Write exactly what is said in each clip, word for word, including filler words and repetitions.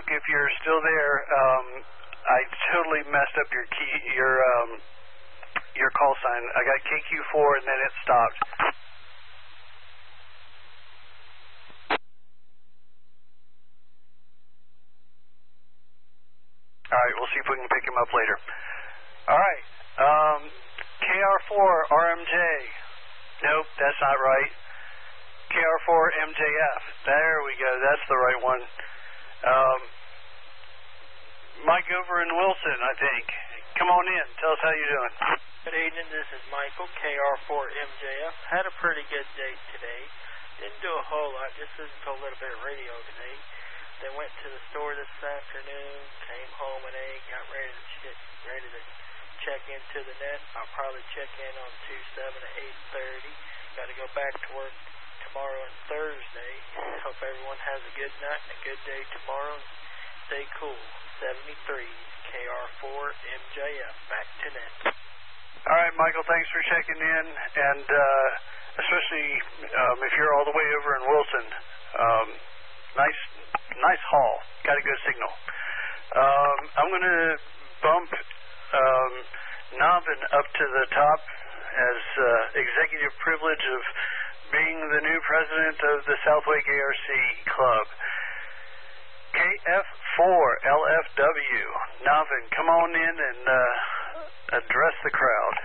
Brooke, if you're still there, um, I totally messed up your key, your um, your call sign. I got K Q four and then it stopped. All right, we'll see if we can pick him up later. All right, um, K R four R M J. Nope, that's not right. K R four M J F. There we go. That's the right one. Um, Mike over in Wilson, I think. Come on in. Tell us how you're doing. Good evening. This is Michael, K R four M J F. Had a pretty good day today. Didn't do a whole lot. Just listened to a little bit of radio today. Then went to the store this afternoon. Came home and ate. Got ready to check, ready to check into the net. I'll probably check in on two seven at eight thirty. Got to go back to work tomorrow and Thursday. Hope everyone has a good night and a good day tomorrow. Stay cool. seventy-three K R four M J F. Back to net. All right, Michael, thanks for checking in. And uh, especially um, if you're all the way over in Wilson. Um, nice nice haul. Got a good signal. Um, I'm going to bump um, Navin up to the top as uh, executive privilege of being the new president of the Southwake A R C Club. K F four L F W. Navin, come on in and uh, address the crowd.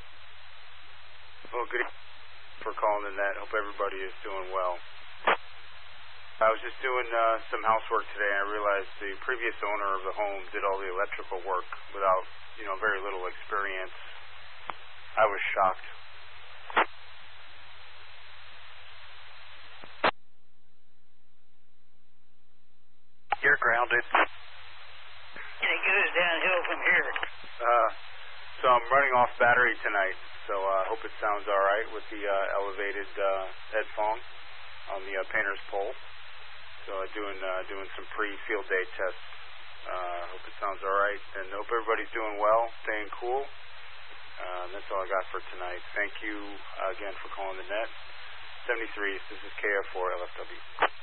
Well, good for calling in that. Hope everybody is doing well. I was just doing uh, some housework today, and I realized the previous owner of the home did all the electrical work without, you know, very little experience. I was shocked. You're grounded. And it goes downhill from here. Uh, so I'm running off battery tonight, so I uh, hope it sounds all right with the uh, elevated uh, headphone on the uh, painter's pole. So uh, doing uh, doing some pre-field day tests. Uh, hope it sounds all right, and hope everybody's doing well, staying cool. Uh, that's all I got for tonight. Thank you uh, again for calling the net. seventy-three, this is K F four L F W.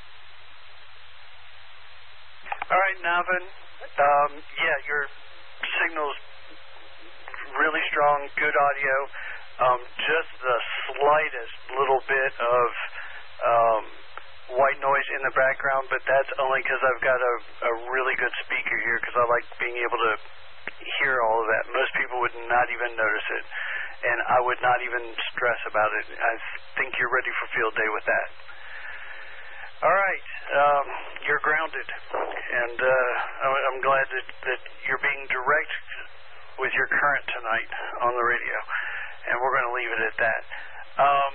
All right, Navin. Um, yeah, your signal's really strong, good audio. Um, just the slightest little bit of um, white noise in the background, but that's only because I've got a, a really good speaker here because I like being able to hear all of that. Most people would not even notice it, and I would not even stress about it. I think you're ready for field day with that. All right, um, you're grounded, and uh, I'm glad that, that you're being direct with your current tonight on the radio, and we're going to leave it at that. Um,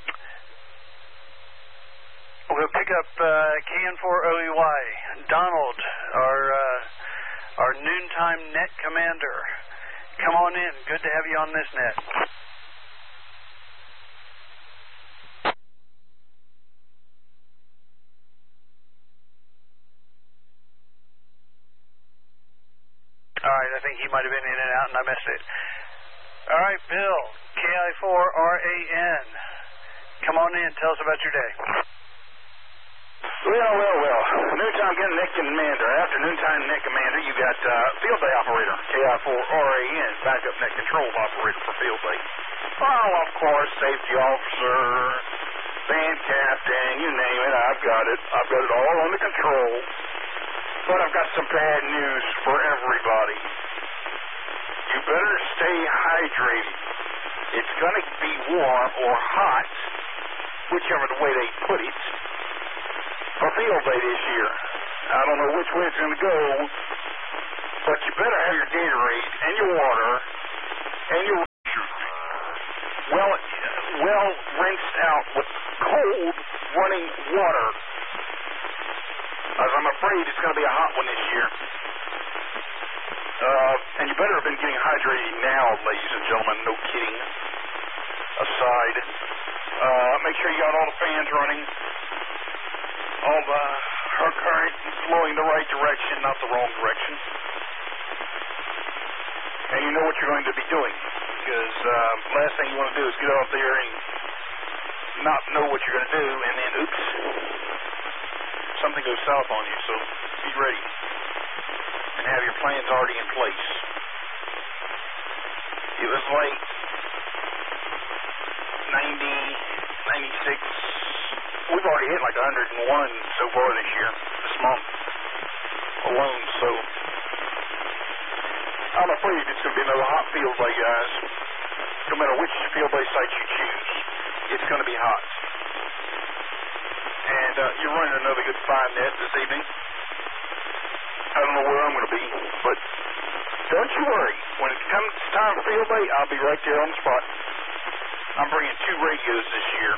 we'll pick up uh, K N four O E Y. Donald, our uh, our noontime net commander. Come on in. Good to have you on this net. All right, I think he might have been in and out, and I missed it. All right, Bill, K I four R A N. Come on in. Tell us about your day. Well, well, well. Noontime getting net commander. After noontime net commander, you got uh, field day operator, K I four R A N, backup net controls operator for field day. Oh, of course, safety officer, band captain, you name it. I've got it. I've got it all under control. But I've got some bad news for everybody. You better stay hydrated. It's going to be warm or hot, whichever the way they put it, for field day this year. I don't know which way it's going to go, but you better have your Gatorade and your water and your well, well rinsed out with cold running water. As I'm afraid it's going to be a hot one this year. Uh, and you better have been getting hydrated now, ladies and gentlemen. No kidding. Aside. Uh, make sure you got all the fans running. All the her current flowing the right direction, not the wrong direction. And you know what you're going to be doing. Because uh, last thing you want to do is get out there and not know what you're going to do, and then oops. something goes south on you, so be ready and have your plans already in place. It was like ninety, ninety-six. We've already hit like one hundred one so far this year, this month alone, so I'm afraid it's going to be another hot field day, guys. No matter which field day site you choose, it's going to be hot. And uh, you're running another good fine net this evening. I don't know where I'm going to be, but don't you worry. When it comes time for field day, I'll be right there on the spot. I'm bringing two radios this year.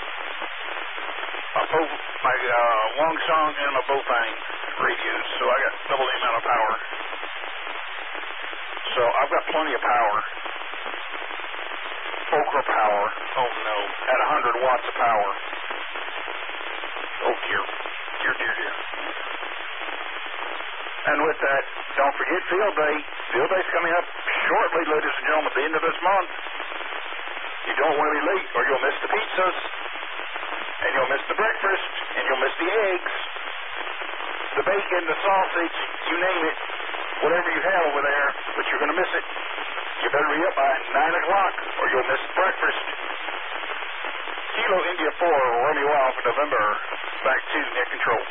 My, bow, my uh, Longsong and my Bofang radios, so I got double the amount of power. So I've got plenty of power. Okra power. Oh no, at one hundred watts of power. Oh dear, dear, dear, dear. And with that, don't forget field day. Field day's coming up shortly, ladies and gentlemen, at the end of this month. You don't want to be late, or you'll miss the pizzas, and you'll miss the breakfast, and you'll miss the eggs, the bacon, the sausage, you name it, whatever you have over there, but you're going to miss it. You better be up by nine o'clock, or you'll miss breakfast. Kilo India four, Romeo Alpha November, back to net control.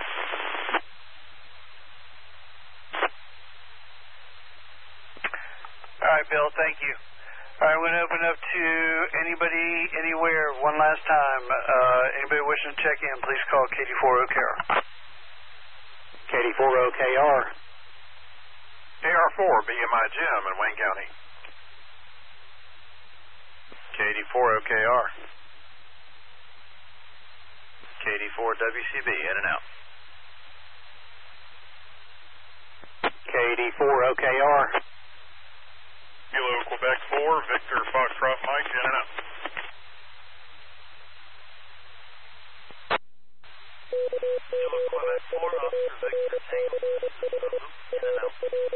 All right, Bill, thank you. All right, I'm going to open up to anybody, anywhere, one last time. Uh, anybody wishing to check in, please call K D four O K R. K D four O K R. K R four, B M I Gym in Wayne County. K D four O K R. K D four W C B, in and out. K D four O K R. Kilo Quebec four, Victor Foxtrot Mike, in and out. Kilo Quebec four, Oscar Victor Tango, in and out.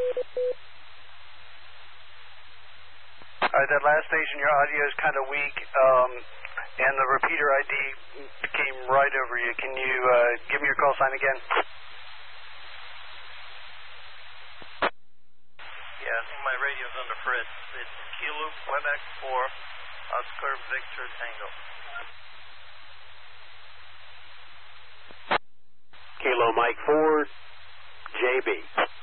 All right, that last station, your audio is kind of weak, um, and the repeater I D came right over you. Can you uh, give me your call sign again? Yeah, I think my radio's under Fritz. It's Kilo Quebec four, Oscar Victor Tango. Kilo Mike four, J B.